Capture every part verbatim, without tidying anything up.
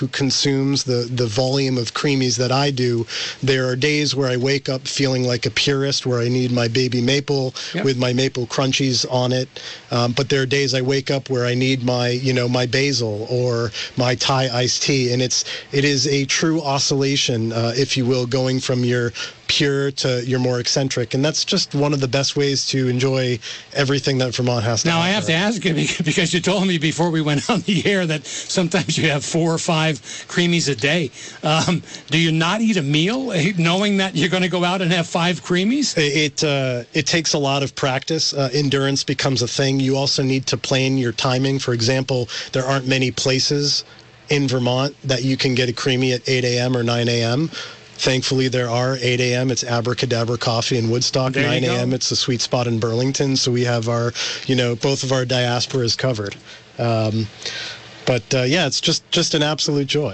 who consumes the, the volume of creamies that I do, there are days where I wake up feeling like a purist, where I need my baby maple yep. with my maple crunchies on it. Um, but there are days I wake up where I need my, you know, my basil or my Thai iced tea. And it's, it is a true oscillation, uh, if you will, going from your pure to your more eccentric. And that's just one of the best ways to enjoy everything that Vermont has to now, offer. I have to ask you, because you told me before we went on the air that sometimes you have four or five creamies a day. Um, do you not eat a meal knowing that you're going to go out and have five creamies? It uh, it takes a lot of practice. Uh, endurance becomes a thing. You also need to plan your timing. For example, there aren't many places in Vermont that you can get a creamy at eight a.m. or nine a.m. Thankfully, there are. eight a.m. It's Abracadabra Coffee in Woodstock. There nine a.m. it's the Sweet Spot in Burlington. So we have our, you know, both of our diasporas covered. Um, but, uh, yeah, it's just, just an absolute joy.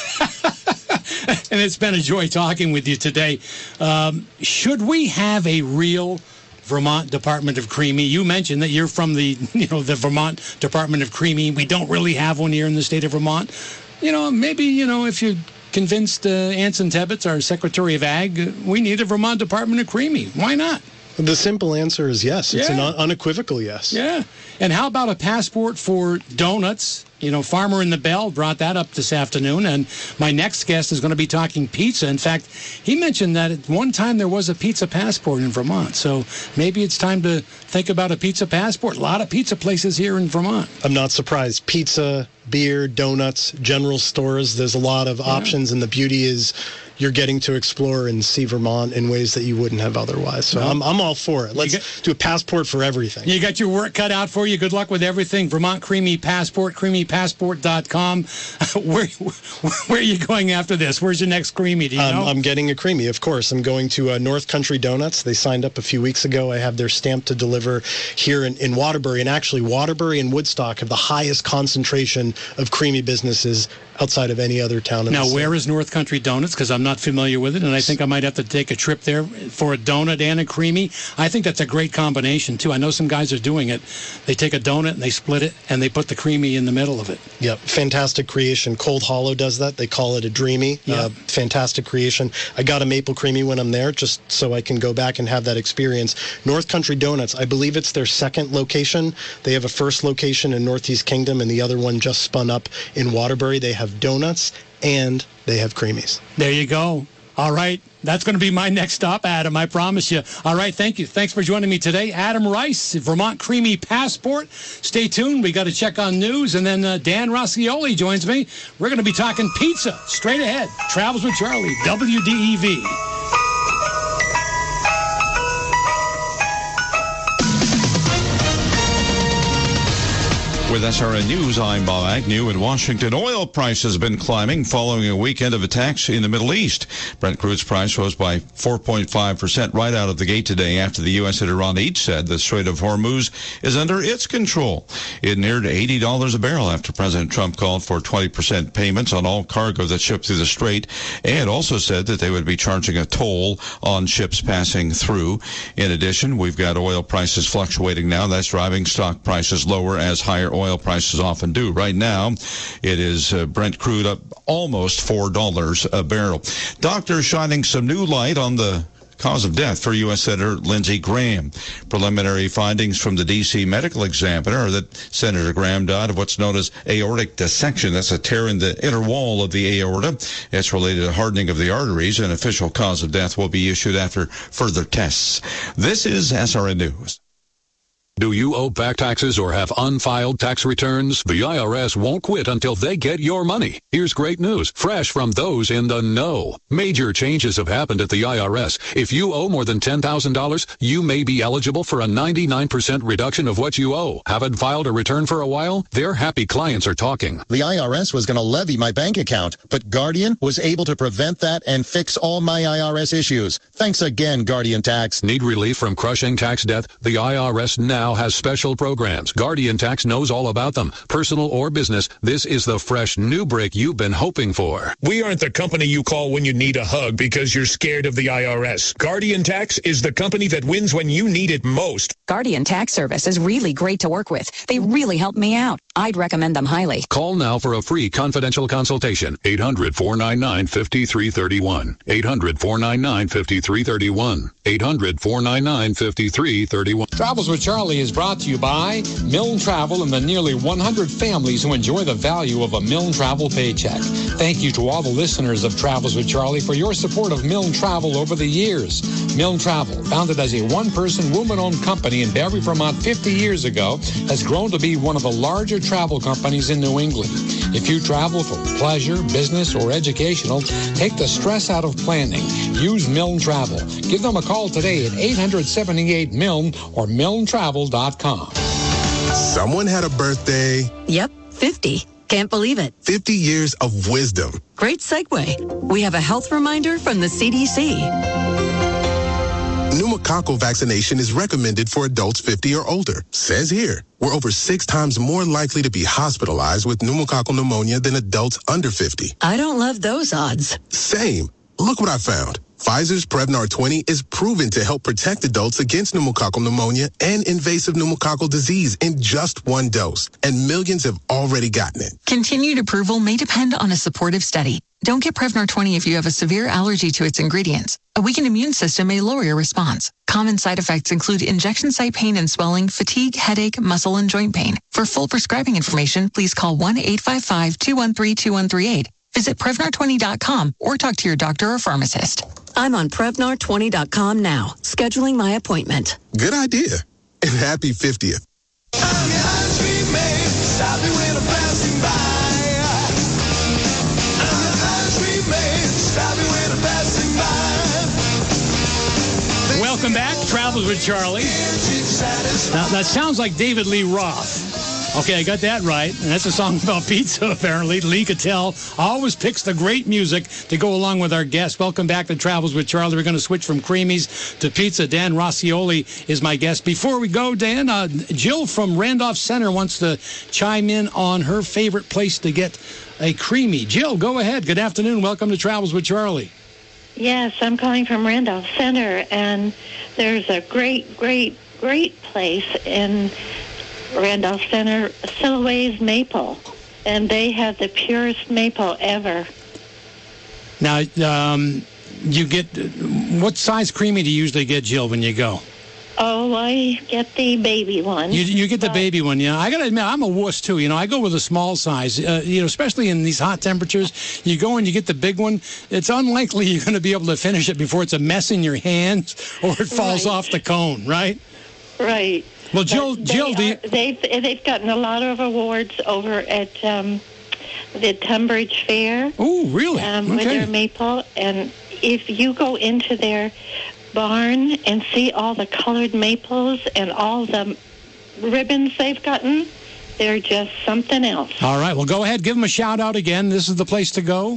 And it's been a joy talking with you today. Um, should we have a real Vermont Department of Creamy? You mentioned that you're from the, you know, the Vermont Department of Creamy. We don't really have one here in the state of Vermont. You know, maybe, you know, if you convinced uh, Anson Tebbetts, our Secretary of Ag, uh, we need a Vermont Department of Creamy. Why not? The simple answer is yes. It's yeah. an un- unequivocal yes. Yeah. And how about a passport for donuts? You know, Farmer in the Bell brought that up this afternoon, and my next guest is going to be talking pizza. In fact, he mentioned that at one time there was a pizza passport in Vermont, so maybe it's time to think about a pizza passport. A lot of pizza places here in Vermont. I'm not surprised. Pizza, beer, donuts, general stores, there's a lot of yeah. options, and the beauty is you're getting to explore and see Vermont in ways that you wouldn't have otherwise. So no. I'm I'm all for it. Let's got, do a passport for everything. You got your work cut out for you. Good luck with everything. Vermont Creamy Passport, creamy passport dot com. where, where are you going after this? Where's your next creamy? Do you um, know? I'm getting a creamy, of course. I'm going to uh, North Country Donuts. They signed up a few weeks ago. I have their stamp to deliver here in, in Waterbury. And actually, Waterbury and Woodstock have the highest concentration of creamy businesses outside of any other town in now, the state. Now, where is North Country Donuts? Because I'm not familiar with it, and I think I might have to take a trip there for a donut and a creamy. I think that's a great combination, too. I know some guys are doing it. They take a donut, and they split it, and they put the creamy in the middle of it. Yep, fantastic creation. Cold Hollow does that. They call it a dreamy. Yep. Uh, fantastic creation. I got a maple creamy when I'm there, just so I can go back and have that experience. North Country Donuts, I believe it's their second location. They have a first location in Northeast Kingdom, and the other one just spun up in Waterbury. They have donuts, and they have creamies. There you go. All right. That's going to be my next stop, Adam. I promise you. All right. Thank you. Thanks for joining me today. Adam Rice, Vermont Creamy Passport. Stay tuned. We got to check on news. And then uh, Dan Roscioli joins me. We're going to be talking pizza straight ahead. Travels with Charlie, W D E V. With S R N News, I'm Bob Agnew. In Washington, oil price has been climbing following a weekend of attacks in the Middle East. Brent crude's price rose by four point five percent right out of the gate today after the U S and Iran each said the Strait of Hormuz is under its control. It neared eighty dollars a barrel after President Trump called for twenty percent payments on all cargo that shipped through the strait, and also said that they would be charging a toll on ships passing through. In addition, we've got oil prices fluctuating now. That's driving stock prices lower, as higher oil Oil prices often do. Right now, it is uh, Brent crude up almost four dollars a barrel. Doctors shining some new light on the cause of death for U S Senator Lindsey Graham. Preliminary findings from the D C Medical Examiner are that Senator Graham died of what's known as aortic dissection. That's a tear in the inner wall of the aorta. It's related to hardening of the arteries. An official cause of death will be issued after further tests. This is S R N News. Do you owe back taxes or have unfiled tax returns? The I R S won't quit until they get your money. Here's great news, fresh from those in the know. Major changes have happened at the I R S. If you owe more than ten thousand dollars, you may be eligible for a ninety-nine percent reduction of what you owe. Haven't filed a return for a while? Their happy clients are talking. The I R S was going to levy my bank account, but Guardian was able to prevent that and fix all my I R S issues. Thanks again, Guardian Tax. Need relief from crushing tax debt? The I R S now has special programs. Guardian Tax knows all about them. Personal or business, this is the fresh new break you've been hoping for. We aren't the company you call when you need a hug because you're scared of the I R S. Guardian Tax is the company that wins when you need it most. Guardian Tax Service is really great to work with. They really helped me out. I'd recommend them highly. Call now for a free confidential consultation. eight hundred, four nine nine, five three three one. eight hundred, four nine nine, five three three one. eight hundred, four nine nine, five three three one. Travels with Charlie is brought to you by Milne Travel and the nearly one hundred families who enjoy the value of a Milne Travel paycheck. Thank you to all the listeners of Travels with Charlie for your support of Milne Travel over the years. Milne Travel, founded as a one-person, woman-owned company in Barre, Vermont fifty years ago, has grown to be one of the larger travel companies in New England. If you travel for pleasure, business, or educational, take the stress out of planning. Use Milne Travel. Give them a call today at eight hundred, seventy-eight, Milne or milne travel dot com. Someone had a birthday. Yep, fifty. Can't believe it. fifty years of wisdom. Great segue. We have a health reminder from the C D C. Pneumococcal vaccination is recommended for adults fifty or older. Says here, we're over six times more likely to be hospitalized with pneumococcal pneumonia than adults under fifty. I don't love those odds. Same. Look what I found. Pfizer's Prevnar twenty is proven to help protect adults against pneumococcal pneumonia and invasive pneumococcal disease in just one dose, and millions have already gotten it. Continued approval may depend on a supportive study. Don't get Prevnar twenty if you have a severe allergy to its ingredients. A weakened immune system may lower your response. Common side effects include injection site pain and swelling, fatigue, headache, muscle, and joint pain. For full prescribing information, please call one eight five five, two one three, two one three eight. Visit Prevnar twenty dot com or talk to your doctor or pharmacist. I'm on Prevnar twenty dot com now, scheduling my appointment. Good idea. And happy fiftieth. Welcome back, Travels with Charlie. Now, that sounds like David Lee Roth. Okay, I got that right. And that's a song about pizza, apparently. Lee Cattell always picks the great music to go along with our guests. Welcome back to Travels with Charlie. We're going to switch from creamies to pizza. Dan Rossioli is my guest. Before we go, Dan, uh, Jill from Randolph Center wants to chime in on her favorite place to get a creamy. Jill, go ahead. Good afternoon. Welcome to Travels with Charlie. Yes, I'm calling from Randolph Center, and there's a great, great, great place in Randolph Center, Silhouette's Maple, and they have the purest maple ever. Now, um, you get, what size creamy do you usually get, Jill, when you go? Oh, I get the baby one. You, you get the baby one, yeah. I got to admit, I'm a wuss, too. You know, I go with a small size. Uh, you know, especially in these hot temperatures, you go and you get the big one. It's unlikely you're going to be able to finish it before it's a mess in your hands or it falls Right. off the cone, right? Right. Well, Jill, But Jill, do they you... are, they've, they've gotten a lot of awards over at um, the Tunbridge Fair. Oh, really? Um, With Okay. their maple. And if you go into their barn and see all the colored maples and all the ribbons they've gotten, they're just something else. All right, well, go ahead. Give them a shout-out again. This is the place to go.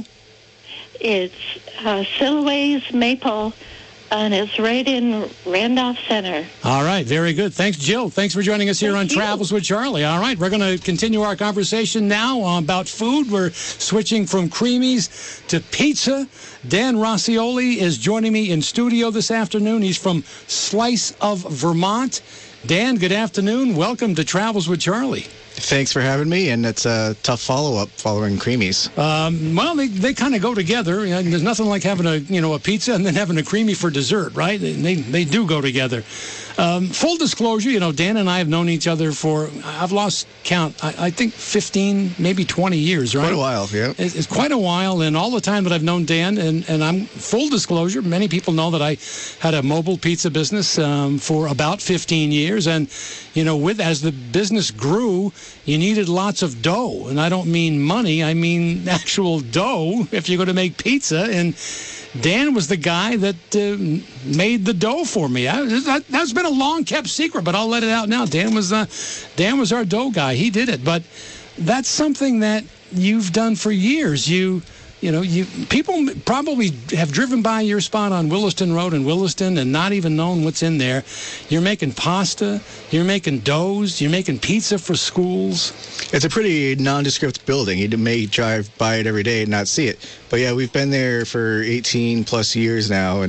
It's uh, Silhouette's Maple, and it's right in Randolph Center. All right, very good. Thanks, Jill. Thanks for joining us here Thank on you. Travels with Charlie. All right, we're going to continue our conversation now about food. We're switching from creamies to pizza. Dan Rossioli is joining me in studio this afternoon. He's from Slice of Vermont. Dan, good afternoon. Welcome to Travels with Charlie. Thanks for having me, and it's a tough follow-up following creamies. Um, well, they, they kind of go together. You know, there's nothing like having a you know a pizza and then having a creamy for dessert, right? They they, they do go together. Um, full disclosure, you know, Dan and I have known each other for, I've lost count, I, I think fifteen, maybe twenty years, right? Quite a while, yeah. It's, it's quite a while, and all the time that I've known Dan, and, and I'm, full disclosure, many people know that I had a mobile pizza business um, for about fifteen years, and, you know, with as the business grew, you needed lots of dough, and I don't mean money, I mean actual dough if you're going to make pizza, and Dan was the guy that uh, made the dough for me. I, that, that's been a long-kept secret, but I'll let it out now. Dan was uh, Dan was our dough guy. He did it. But that's something that you've done for years. You, you know, you people probably have driven by your spot on Williston Road in Williston and not even known what's in there. You're making pasta. You're making doughs. You're making pizza for schools. It's a pretty nondescript building. You may drive by it every day and not see it. But yeah, we've been there for eighteen plus years now, and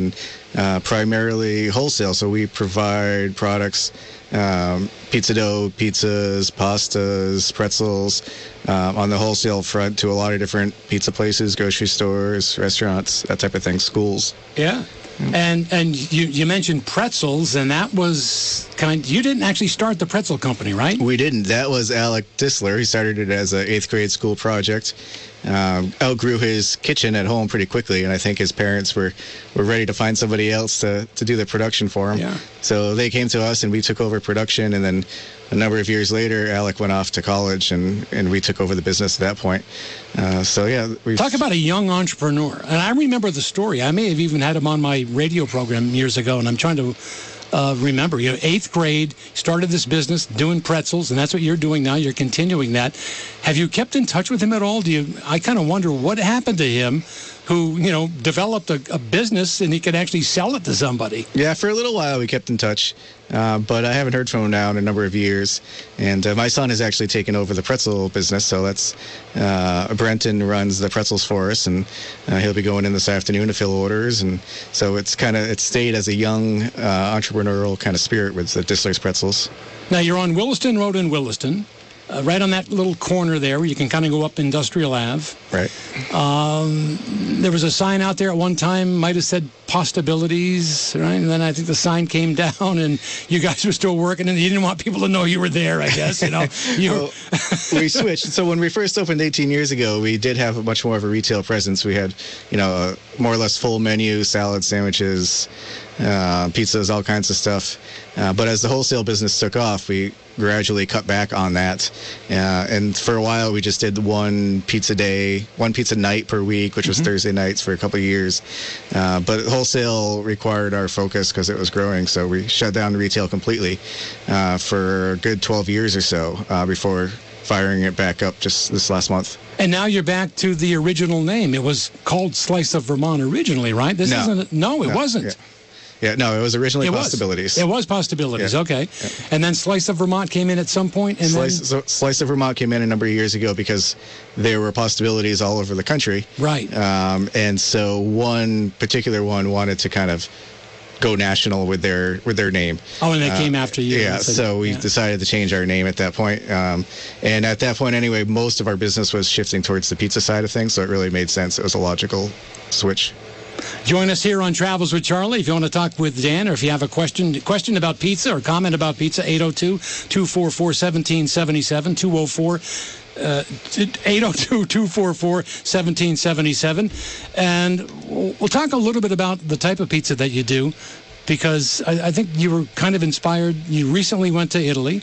uh, primarily wholesale. So we provide products, um, pizza dough, pizzas, pastas, pretzels, uh, on the wholesale front to a lot of different pizza places, grocery stores, restaurants, that type of thing, schools. Yeah. And and you, you mentioned pretzels, and that was kind. You didn't actually start the pretzel company, right? We didn't. That was Alec Disler. He started it as an eighth grade school project. Um, outgrew his kitchen at home pretty quickly, and I think his parents were, were ready to find somebody else to, to do the production for him. Yeah. So they came to us, and we took over production, and then a number of years later, Alec went off to college, and, and we took over the business at that point. Uh, so, yeah. We've... Talk about a young entrepreneur. And I remember the story. I may have even had him on my radio program years ago, and I'm trying to uh, remember. You know, eighth grade, started this business doing pretzels, and that's what you're doing now. You're continuing that. Have you kept in touch with him at all? Do you? I kind of wonder what happened to him, who, you know, developed a, a business and he could actually sell it to somebody. Yeah, for a little while we kept in touch, uh, but I haven't heard from him now in a number of years. And uh, my son has actually taken over the pretzel business, so that's uh, Brenton runs the pretzels for us, and uh, he'll be going in this afternoon to fill orders. And so it's kind of it stayed as a young uh, entrepreneurial kind of spirit with the Disler's Pretzels. Now you're on Williston Road in Williston. Uh, right on that little corner there where you can kind of go up Industrial Ave. Right. Um, there was a sign out there at one time, might have said Postabilities, right? And then I think the sign came down and you guys were still working and you didn't want people to know you were there, I guess, you know. You well, we switched. So when we first opened eighteen years ago, we did have a much more of a retail presence. We had, you know, a more or less full menu, salad, sandwiches, uh, pizzas, all kinds of stuff. Uh, but as the wholesale business took off, we gradually cut back on that. Uh, and for a while, we just did one pizza day, one pizza night per week, which was mm-hmm. Thursday nights for a couple of years. Uh, but wholesale required our focus because it was growing. So we shut down retail completely uh, for a good twelve years or so uh, before firing it back up just this last month. And now you're back to the original name. It was called Slice of Vermont originally, right? This no. isn't. No, it no. wasn't. Yeah. Yeah, no, it was originally it Postabilities. Was. It was Postabilities, yeah. okay. Yeah. And then Slice of Vermont came in at some point? And Slice, then... so Slice of Vermont came in a number of years ago because there were Postabilities all over the country. Right. Um, and so one particular one wanted to kind of go national with their with their name. Oh, and they uh, came after you. Yeah, said, so we yeah. decided to change our name at that point. Um, and at that point, anyway, most of our business was shifting towards the pizza side of things, so it really made sense. It was a logical switch. Join us here on Travels with Charlie. If you want to talk with Dan or if you have a question question about pizza or comment about pizza, eight oh two, two four four, one seven seven seven, two oh four, eight oh two, two four four, one seven seven seven. And we'll talk a little bit about the type of pizza that you do, because I, I think you were kind of inspired. You recently went to Italy.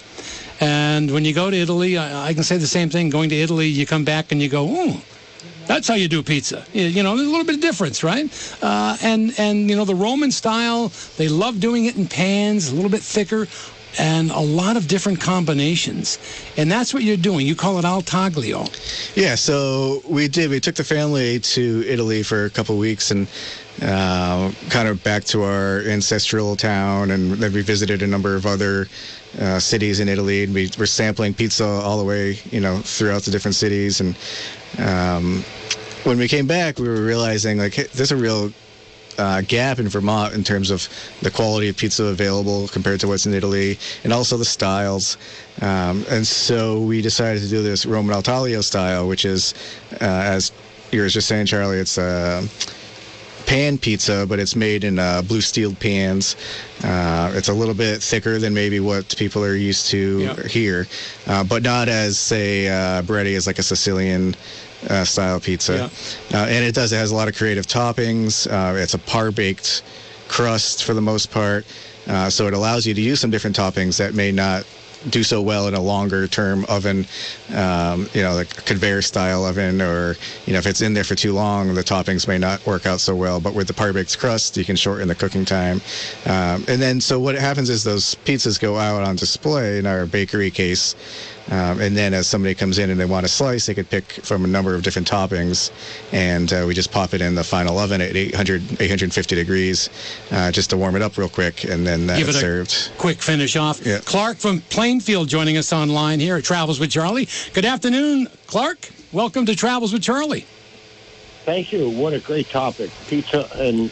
And when you go to Italy, I, I can say the same thing. Going to Italy, you come back and you go, ooh, that's how you do pizza. You know, there's a little bit of difference, right? Uh, and, and, you know, the Roman style, they love doing it in pans, a little bit thicker, and a lot of different combinations. And that's what you're doing. You call it al taglio. Yeah, so we did. We took the family to Italy for a couple of weeks and uh, kind of back to our ancestral town, and then we visited a number of other uh, cities in Italy, and we were sampling pizza all the way, you know, throughout the different cities. And um, when we came back, we were realizing, like, hey, there's a real uh, gap in Vermont in terms of the quality of pizza available compared to what's in Italy, and also the styles. Um, and so we decided to do this Roman al taglio style, which is, uh, as you were just saying, Charlie, it's a uh, pan pizza, but it's made in uh, blue steel pans. Uh, it's a little bit thicker than maybe what people are used to yep. here, uh, but not as, say, uh, bready as like a Sicilian uh, style pizza. Yeah. Uh, and it does, it has a lot of creative toppings. Uh, it's a par-baked crust for the most part, uh, so it allows you to use some different toppings that may not do so well in a longer term oven, um, you know, like a conveyor style oven, or, you know, if it's in there for too long, the toppings may not work out so well. But with the par-baked crust, you can shorten the cooking time. Um, and then, so what happens is those pizzas go out on display in our bakery case. Um, and then as somebody comes in and they want a slice, they could pick from a number of different toppings, and uh, we just pop it in the final oven at eight hundred, eight fifty degrees uh, just to warm it up real quick, and then uh, Give it's it a served. Quick finish off. Yeah. Clark from Plainfield joining us online here at Travels with Charlie. Good afternoon, Clark. Welcome to Travels with Charlie. Thank you. What a great topic. Pizza and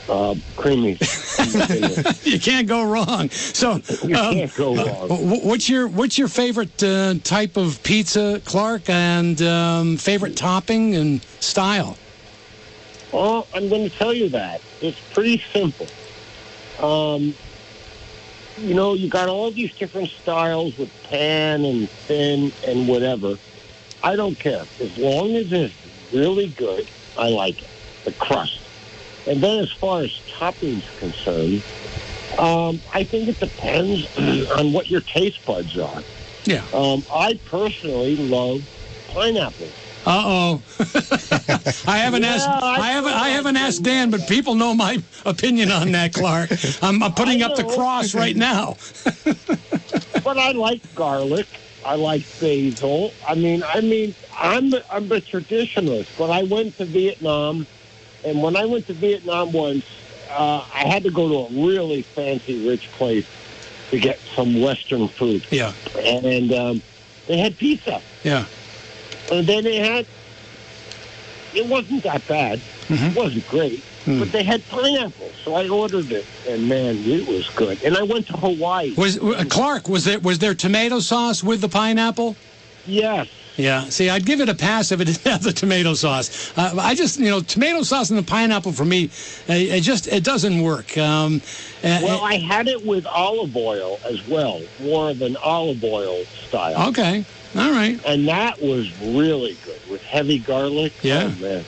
uh, creamy. You can't go wrong. So you um, can't go wrong. Uh, what's your what's your favorite uh, type of pizza, Clark, and um, favorite topping and style? Well, I'm going to tell you that. It's pretty simple. Um, you know, you got all these different styles with pan and thin and whatever. I don't care. As long as it's really good, I like it, the crust. And then as far as toppings concerned, um, I think it depends on what your taste buds are. Yeah. Um, I personally love pineapple. Uh-oh. I haven't Yeah, asked I I haven't know. I haven't asked Dan, but people know my opinion on that, Clark. I'm, I'm putting I up the know. cross right now. But I like garlic. I like basil. I mean, I mean, I'm I'm a traditionalist, but I went to Vietnam, and when I went to Vietnam once, uh, I had to go to a really fancy, rich place to get some Western food. Yeah. And um, they had pizza. Yeah. And then they had, it wasn't that bad. Mm-hmm. It wasn't great. Mm. But they had pineapple, so I ordered it, and man, it was good. And I went to Hawaii. Was uh, Clark, was there was there tomato sauce with the pineapple? Yes. Yeah. See, I'd give it a pass if it didn't have the tomato sauce. Uh, I just, you know, tomato sauce and the pineapple for me, uh, it just it doesn't work. Um, uh, Well, I had it with olive oil as well, more of an olive oil style. Okay. All right. And that was really good with heavy garlic. Yeah. Oh, man.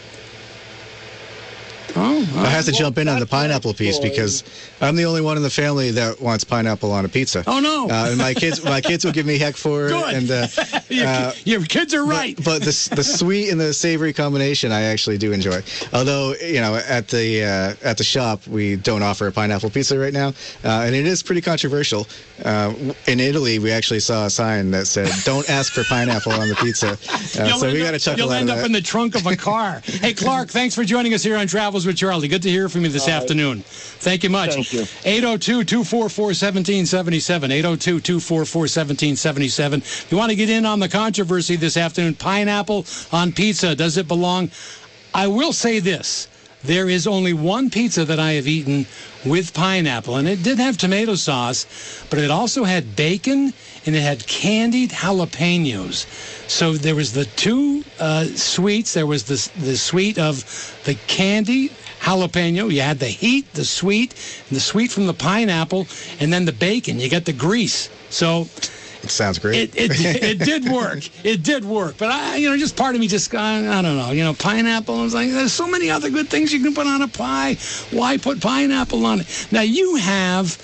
Oh, I have to well, jump in on the that's my pineapple piece story. because I'm the only one in the family that wants pineapple on a pizza. Oh no! Uh, and my kids, my kids will give me heck for it. Good. And uh, your, uh, your kids are right. But, but the the sweet and the savory combination, I actually do enjoy. Although you know, at the uh, at the shop, we don't offer a pineapple pizza right now, uh, and it is pretty controversial. Uh, in Italy, we actually saw a sign that said, "Don't ask for pineapple on the pizza." Uh, so we got to chuckle You'll out end of up that. in the trunk of a car. Hey, Clark, thanks for joining us here on Travels with Charlie. Good to hear from you this All right. afternoon. Thank you much. Thank you. eight oh two, two four four, one seven seven seven. eight oh two, two four four, one seven seven seven. If you want to get in on the controversy this afternoon, pineapple on pizza, does it belong? I will say this. There is only one pizza that I have eaten with pineapple, and it did have tomato sauce, but it also had bacon, and it had candied jalapenos. So there was the two uh, sweets. There was the, the sweet of the candy jalapeno. You had the heat, the sweet, and the sweet from the pineapple, and then the bacon. You got the grease. So It sounds great. it, it, it did work. It did work. But, I, you know, just part of me just, I, I don't know, you know, pineapple. I was like, there's so many other good things you can put on a pie. Why put pineapple on it? Now, you have,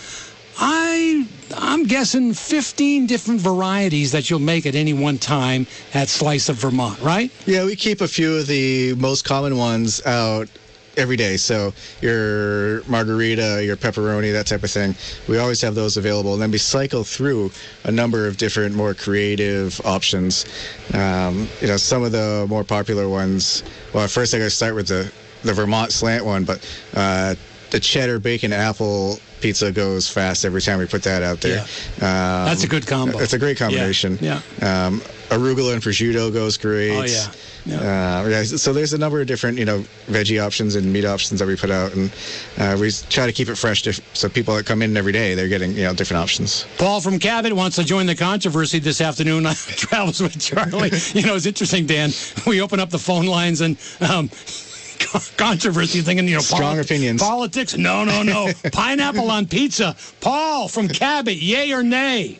I, I'm guessing fifteen different varieties that you'll make at any one time at Slice of Vermont, right? Yeah, we keep a few of the most common ones out every day. So your margarita, your pepperoni, that type of thing. We always have those available. And then we cycle through a number of different, more creative options. Um, you know, some of the more popular ones. Well, first I got to start with the, the Vermont slant one, but uh, the cheddar bacon apple pizza goes fast every time we put that out there. Yeah. Um, That's a good combo. It's a great combination. Yeah. Um, arugula and prosciutto goes great. Oh, yeah. Yeah. Uh, yeah, so there's a number of different, you know, veggie options and meat options that we put out, and uh, we try to keep it fresh to, so people that come in every day, they're getting, you know, different options. Paul from Cabot wants to join the controversy this afternoon on Travels with Charlie. You know, it's interesting, Dan. We open up the phone lines and um, controversy, thinking, you know, strong politi- opinions. Politics? No, no, no. Pineapple on pizza. Paul from Cabot, yay or nay?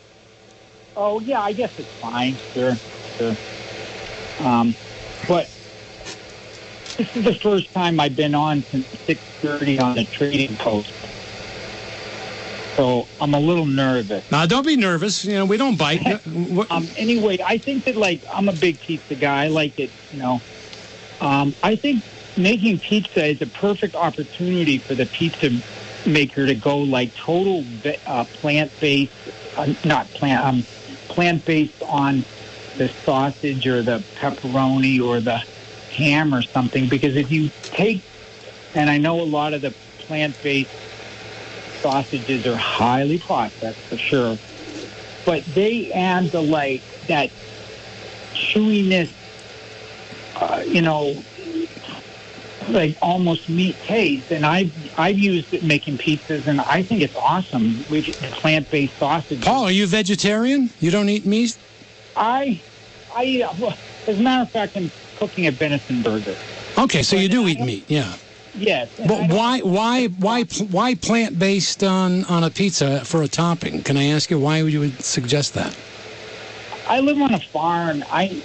Oh, yeah, I guess it's fine. Sure, sure. Um, but this is the first time I've been on since six thirty on the Trading Post. So I'm a little nervous. Now, don't be nervous. You know, we don't bite. um, anyway, I think that, like, I'm a big pizza guy. I like it, you know. Um, I think making pizza is a perfect opportunity for the pizza maker to go, like, total uh, plant-based, uh, not plant, um, plant-based on the sausage or the pepperoni or the ham or something. Because if you take, and I know a lot of the plant-based sausages are highly processed for sure, but they add the, like, that chewiness, uh, you know, like almost meat taste. And I've I've used it making pizzas, and I think it's awesome. We get plant-based sausage. Paul, are you vegetarian? You don't eat meat? I, I, uh, well, as a matter of fact, I'm cooking a venison burger. Okay, so you do eat meat, yeah. Yes. But why, why, why, why plant-based on, on a pizza for a topping? Can I ask you why you would suggest that? I live on a farm. I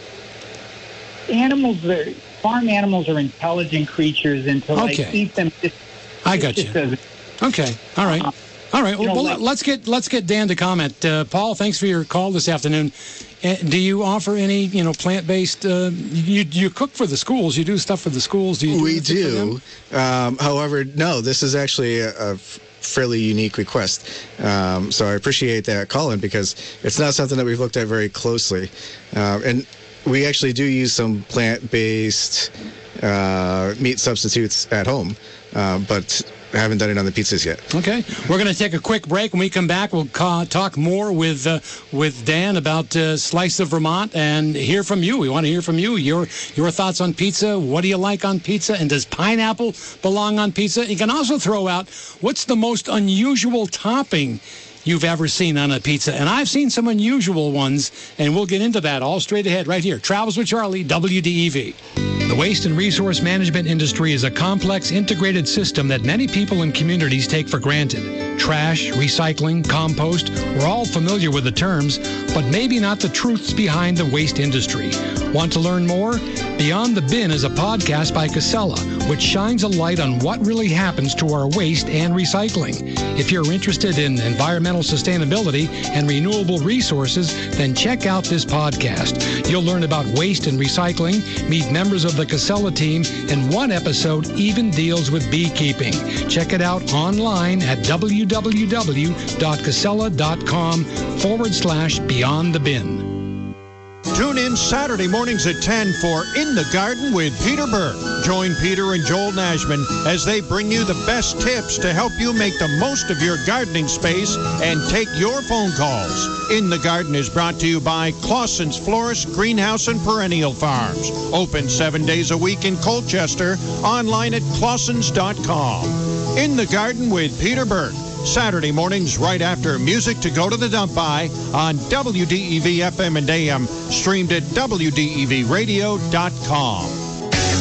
animals are farm animals are intelligent creatures until Okay. I eat them. Just, I got just you. as- Okay, all right. All right, You well, know, well like- let's get let's get Dan to comment. Uh, Paul, thanks for your call this afternoon. Uh, do you offer any, you know, plant-based? Uh, you you cook for the schools? You do stuff for the schools? Do you? Do We anything for them? do. Um, however, no, this is actually a, a f- fairly unique request. Um, so I appreciate that, Colin, because it's not something that we've looked at very closely. Um, and we actually do use some plant-based uh, meat substitutes at home, uh, but I haven't done it on the pizzas yet. Okay, we're going to take a quick break. When we come back, we'll ca- talk more with uh, with Dan about uh, Slice of Vermont and hear from you. We want to hear from you. Your your thoughts on pizza. What do you like on pizza? And does pineapple belong on pizza? You can also throw out what's the most unusual topping you've ever seen on a pizza. And I've seen some unusual ones, and we'll get into that all straight ahead right here. Travels with Charlie, W D E V. The waste and resource management industry is a complex, integrated system that many people and communities take for granted. Trash, recycling, compost, we're all familiar with the terms, but maybe not the truths behind the waste industry. Want to learn more? Beyond the Bin is a podcast by Casella, which shines a light on what really happens to our waste and recycling. If you're interested in environmental sustainability and renewable resources, then check out this podcast. You'll learn about waste and recycling, meet members of the Casella team, and one episode even deals with beekeeping. Check it out online at www.casella.com forward slash beyond the bin. Tune in Saturday mornings at ten for In the Garden with Peter Burke. Join Peter and Joel Nashman as they bring you the best tips to help you make the most of your gardening space and take your phone calls. In the Garden is brought to you by Clausen's Florist, Greenhouse, and Perennial Farms. Open seven days a week in Colchester. Online at clausens dot com. In the Garden with Peter Burke. Saturday mornings right after Music to Go to the Dump By on W D E V F M and A M, streamed at W D E V radio dot com.